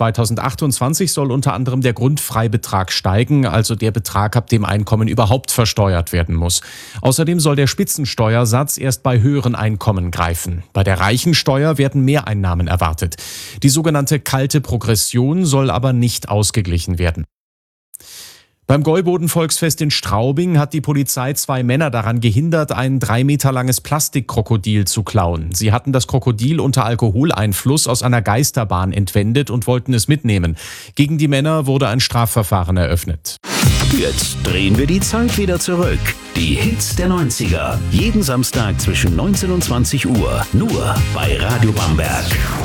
2028 soll unter anderem der Grundfreibetrag steigen, also der Betrag, ab dem Einkommen überhaupt versteuert werden muss. Außerdem soll der Spitzensteuersatz erst bei höheren Einkommen greifen. Bei der Reichensteuer werden Mehreinnahmen erwartet. Die sogenannte kalte Progression soll aber nicht ausgeglichen werden. Beim Gäuboden-Volksfest in Straubing hat die Polizei 2 Männer daran gehindert, ein 3 Meter langes Plastikkrokodil zu klauen. Sie hatten das Krokodil unter Alkoholeinfluss aus einer Geisterbahn entwendet und wollten es mitnehmen. Gegen die Männer wurde ein Strafverfahren eröffnet. Jetzt drehen wir die Zeit wieder zurück. Die Hits der 90er. Jeden Samstag zwischen 19 und 20 Uhr. Nur bei Radio Bamberg.